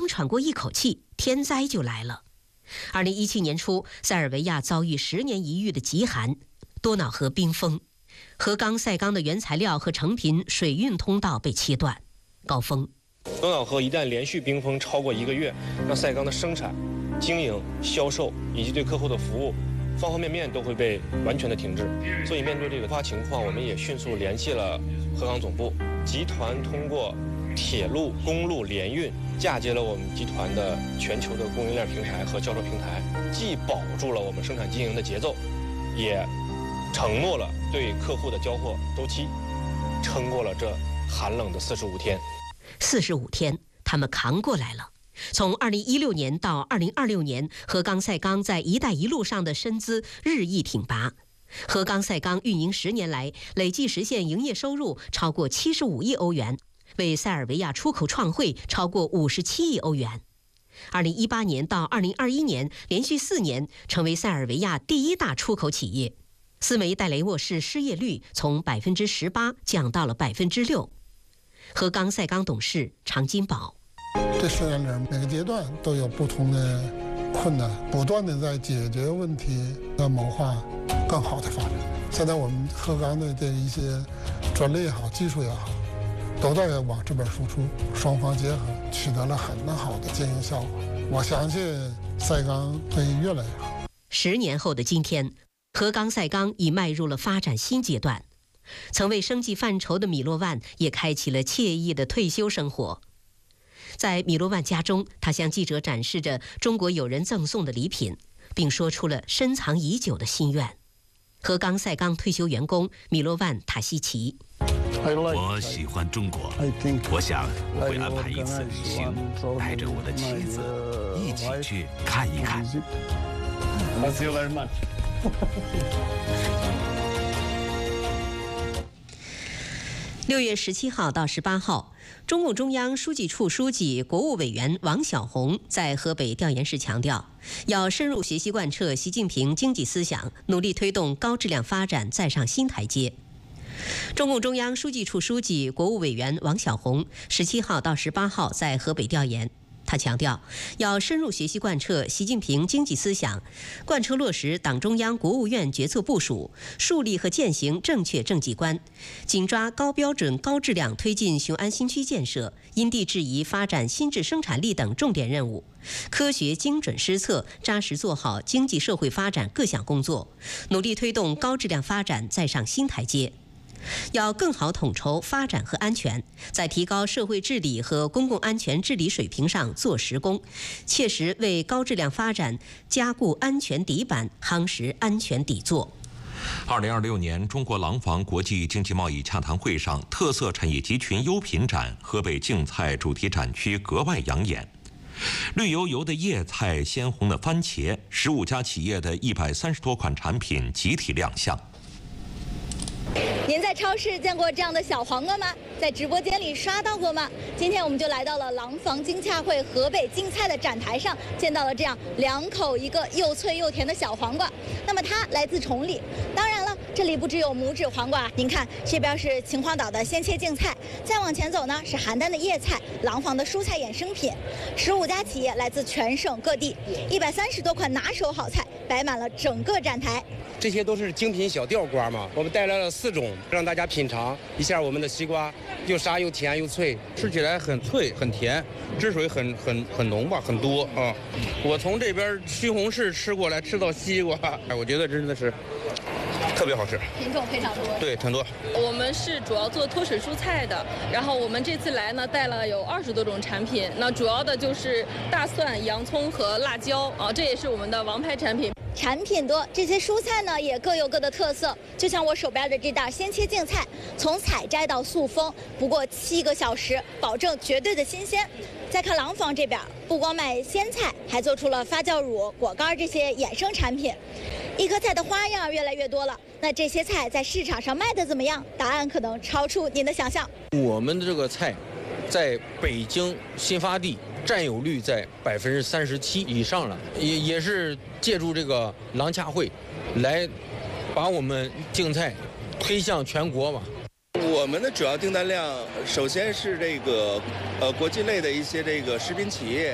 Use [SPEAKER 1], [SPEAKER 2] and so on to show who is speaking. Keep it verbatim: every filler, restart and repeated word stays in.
[SPEAKER 1] 刚喘过一口气，天灾就来了。二零一七年初，塞尔维亚遭遇十年一遇的极寒，多瑙河冰封，河冈塞冈的原材料和成品水运通道被切断，高峰。
[SPEAKER 2] 多瑙河一旦连续冰封超过一个月，那塞冈的生产、经营、销售以及对客户的服务，方方面面都会被完全的停滞。所以面对这个突发情况，我们也迅速联系了河港总部，集团通过铁路、公路联运嫁接了我们集团的全球的供应链平台和销售平台，既保住了我们生产经营的节奏，也承诺了对客户的交货周期，撑过了这寒冷的四十五天。
[SPEAKER 1] 四十五天，他们扛过来了。从二零一六年到二零二六年，河冈塞冈在“一带一路”上的身姿日益挺拔。河冈塞冈运营十年来，累计实现营业收入超过七十五亿欧元，为塞尔维亚出口创汇超过五十七亿欧元。二零一八年到二零二一年，连续四年成为塞尔维亚第一大出口企业。斯梅代雷沃市失业率从百分之十八降到了百分之六。河冈塞冈董事常金宝。
[SPEAKER 3] 这十年里，每个阶段都有不同的困难，不断的在解决问题，要谋划更好的发展。现在我们河冈的这一些专利也好，技术也好，都在往这边输出，双方结合，取得了很好的经营效果。我相信塞冈会越来越好。
[SPEAKER 1] 十年后的今天，河冈塞冈已迈入了发展新阶段。曾为生计犯愁的米洛万也开启了惬意的退休生活。在米洛万家中，他向记者展示着中国友人赠送的礼品，并说出了深藏已久的心愿。河冈塞冈退休员工米洛万塔西奇。
[SPEAKER 4] 我喜欢中国，我想我会安排一次旅行，带着我的妻子一起去看一看。
[SPEAKER 5] Thank you very much.
[SPEAKER 1] 六月十七号到十八号，中共中央书记处书记、国务委员王晓红在河北调研时强调，要深入学习贯彻习近平经济思想，努力推动高质量发展再上新台阶。中共中央书记处书记、国务委员王晓红十七号到十八号在河北调研。他强调，要深入学习贯彻习近平经济思想，贯彻落实党中央、国务院决策部署，树立和践行正确政绩观，紧抓高标准、高质量推进雄安新区建设，因地制宜发展新质生产力等重点任务，科学精准施策，扎实做好经济社会发展各项工作，努力推动高质量发展再上新台阶。要更好统筹发展和安全，在提高社会治理和公共安全治理水平上做实功，切实为高质量发展加固安全底板，夯实安全底座。
[SPEAKER 6] 二零二六年中国廊坊国际经济贸易洽谈会上，特色产业集群优品展河北竞菜主题展区格外养眼。绿油油的叶菜，鲜红的番茄，十五家企业的一百三十多款产品集体亮相。
[SPEAKER 7] 您在超市见过这样的小黄瓜吗？在直播间里刷到过吗？今天我们就来到了廊坊经洽会河北竞菜的展台上，见到了这样两口一个又脆又甜的小黄瓜。那么它来自崇礼，当然了，这里不只有拇指黄瓜，您看这边是秦皇岛的鲜切竞菜，再往前走呢是邯郸的叶菜，廊坊的蔬菜衍生品。十五家企业来自全省各地，一百三十多款拿手好菜摆满了整个展台。
[SPEAKER 8] 这些都是精品小吊瓜嘛，我们带来了四种，让大家品尝一下我们的西瓜，又沙又甜又脆，
[SPEAKER 9] 吃起来很脆很甜，汁水很很很浓吧，很多啊。我从这边西红柿吃过来，吃到西瓜，哎，我觉得真的是特别好吃，
[SPEAKER 7] 品种非常多。
[SPEAKER 9] 对，很多。
[SPEAKER 10] 我们是主要做脱水蔬菜的，然后我们这次来呢带了有二十多种产品，那主要的就是大蒜、洋葱和辣椒啊，这也是我们的王牌产品。
[SPEAKER 7] 产品多，这些蔬菜呢也各有各的特色。就像我手边的这袋鲜切竞菜，从采摘到塑封不过七个小时，保证绝对的新鲜。再看廊坊这边，不光卖鲜菜，还做出了发酵乳、果干这些衍生产品。一颗菜的花样越来越多了，那这些菜在市场上卖的怎么样？答案可能超出您的想象。
[SPEAKER 9] 我们的这个菜，在北京新发地占有率在百分之三十七以上了，也也是借助这个廊洽会，来把我们竞菜推向全国嘛。
[SPEAKER 11] 我们的主要订单量，首先是这个呃国际类的一些这个食品企业。